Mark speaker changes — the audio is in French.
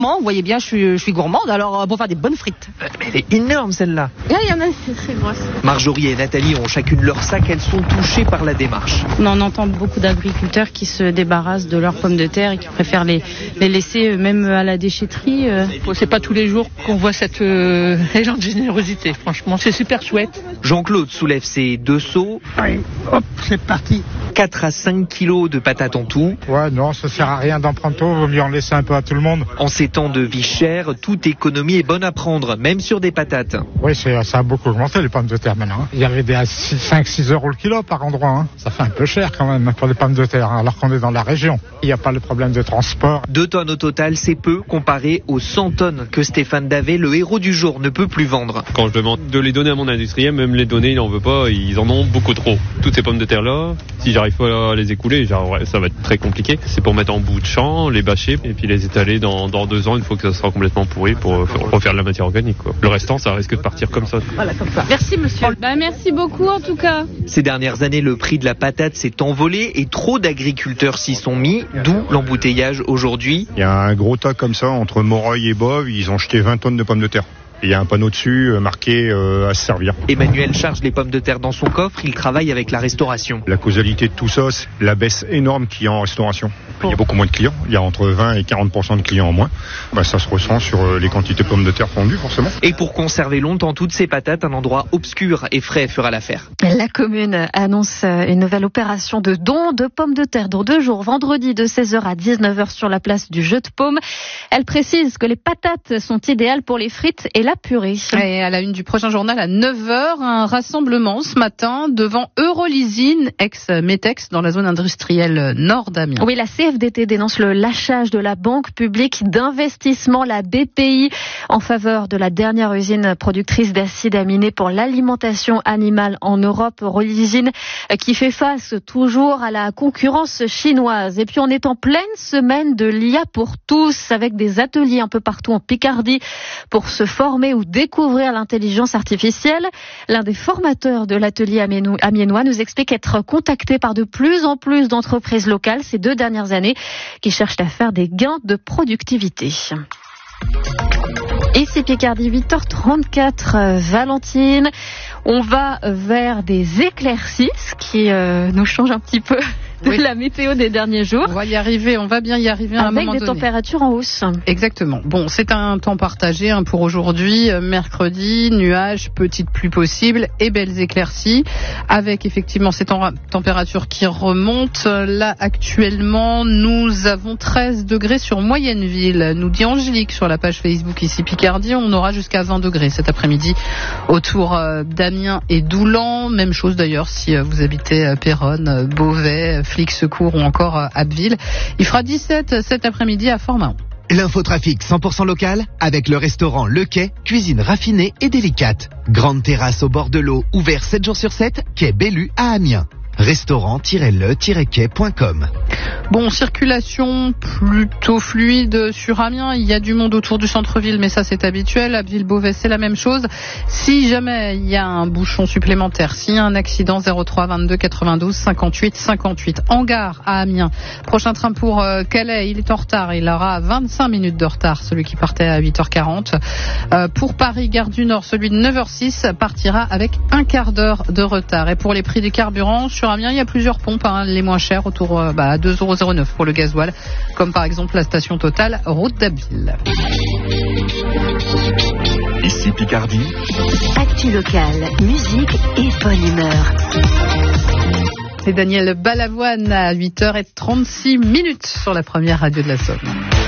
Speaker 1: Vous voyez bien, je suis gourmande, alors pour faire des bonnes frites.
Speaker 2: Mais elle est énorme celle-là.
Speaker 3: Là, il y en a, c'est très grosse.
Speaker 2: Marjorie et Nathalie ont chacune leur sac, elles sont touchées par la démarche.
Speaker 4: On entend beaucoup d'agriculteurs qui se débarrassent de leurs pommes de terre et qui préfèrent les laisser même à la déchetterie.
Speaker 5: C'est pas tous les jours qu'on voit cette élan de générosité, franchement, c'est super chouette.
Speaker 2: Jean-Claude soulève ses 2 seaux.
Speaker 6: Allez, hop, c'est parti.
Speaker 2: 4 à 5 kilos de patates en tout.
Speaker 6: Ouais, non, ça sert à rien d'en prendre trop, vaut mieux en laisser un peu à tout le monde.
Speaker 2: En ces temps de vie chère, toute économie est bonne à prendre, même sur des patates.
Speaker 6: Oui, ça a beaucoup augmenté les pommes de terre maintenant. Il y avait des 5-6 euros le kilo par endroit. Ça fait un peu cher quand même pour les pommes de terre, alors qu'on est dans la région. Il n'y a pas le problème de transport.
Speaker 2: 2 tonnes au total, c'est peu comparé aux 100 tonnes que Stéphane Davet, le héros du jour, ne peut plus vendre.
Speaker 7: Quand je demande de les donner à mon industriel, même les donner, il n'en veut pas, ils en ont beaucoup trop. Toutes ces pommes de terre là, si j'arrive pas à les écouler, ça va être très compliqué. C'est pour mettre en bout de champ, les bâcher et puis les étaler dans 2 ans une fois que ça sera complètement pourri pour refaire de la matière organique, quoi. Le restant, ça risque de partir comme ça.
Speaker 1: Voilà, comme ça. Merci monsieur.
Speaker 3: Merci beaucoup en tout cas.
Speaker 2: Ces dernières années, le prix de la patate s'est envolé et trop d'agriculteurs s'y sont mis, d'où l'embouteillage aujourd'hui.
Speaker 8: Il y a un gros tas comme ça entre Moreuil et Boves, ils ont jeté 20 tonnes de pommes de terre. Il y a un panneau dessus marqué à se servir.
Speaker 2: Emmanuel charge les pommes de terre dans son coffre, il travaille avec la restauration.
Speaker 8: La causalité de tout ça, c'est la baisse énorme qu'il y a en restauration. Il y a beaucoup moins de clients, il y a entre 20 et 40% de clients en moins. Ça se ressent sur les quantités de pommes de terre vendues forcément.
Speaker 2: Et pour conserver longtemps toutes ces patates, un endroit obscur et frais fera l'affaire.
Speaker 9: La commune annonce une nouvelle opération de don de pommes de terre dans 2 jours, vendredi de 16h à 19h sur la place du Jeu de Paume. Elle précise que les patates sont idéales pour les frites et la purée.
Speaker 10: Et à la une du prochain journal à 9h, un rassemblement ce matin devant Eurolysine, ex-Metex, dans la zone industrielle nord d'Amiens.
Speaker 9: Oui, la CFDT dénonce le lâchage de la banque publique d'investissement, la BPI, en faveur de la dernière usine productrice d'acides aminés pour l'alimentation animale en Europe. Eurolysine qui fait face toujours à la concurrence chinoise. Et puis on est en pleine semaine de l'IA pour tous, avec des ateliers un peu partout en Picardie pour se former ou découvrir l'intelligence artificielle. L'un des formateurs de l'atelier amiénois nous explique être contacté par de plus en plus d'entreprises locales ces 2 dernières années qui cherchent à faire des gains de productivité. Ici Picardie, 8h34, Valentine. On va vers des éclaircies, ce qui nous change un petit peu de la météo des derniers jours.
Speaker 10: On va bien y arriver à un moment donné.
Speaker 9: Avec des températures en hausse.
Speaker 10: Exactement. Bon, c'est un temps partagé pour aujourd'hui, mercredi, nuages, petites pluies possibles et belles éclaircies, avec effectivement ces températures qui remontent. Là, actuellement, nous avons 13 degrés sur Moyenneville, nous dit Angélique sur la page Facebook ici Picardie. On aura jusqu'à 20 degrés cet après-midi autour d'Amiens et d'Oulan. Même chose d'ailleurs si vous habitez Péronne, Beauvais, Flix-Secours ou encore Abbeville. Il fera 17 cet après-midi à Fort-Mahon.
Speaker 11: L'infotrafic 100% local avec le restaurant Le Quai, cuisine raffinée et délicate. Grande terrasse au bord de l'eau, ouvert 7 jours sur 7, quai Bellu à Amiens. Restaurant-le-quai.com.
Speaker 10: Bon, circulation plutôt fluide sur Amiens. Il y a du monde autour du centre-ville, mais ça c'est habituel. Abbeville-Beauvais, c'est la même chose. Si jamais il y a un bouchon supplémentaire, s'il y a un accident, 03 22 92 58 58. En gare à Amiens. Prochain train pour Calais, il est en retard. Il aura 25 minutes de retard, celui qui partait à 8h40. Pour Paris, gare du Nord, celui de 9h06 partira avec un quart d'heure de retard. Et pour les prix des carburants, sur Amiens, il y a plusieurs pompes, les moins chères, autour à 2,09 € pour le gasoil, comme par exemple la station Total, route d'Abbeville.
Speaker 11: Ici Picardie.
Speaker 9: Actu locale, musique et bonne humeur.
Speaker 10: C'est Daniel Balavoine à 8h36 sur la première radio de la Somme.